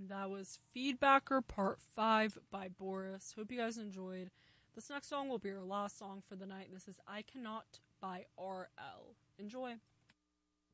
That was Feedbacker Part 5 by Boris. Hope you guys enjoyed. This next song will be our last song for the night. This is I Cannot by RL. Enjoy.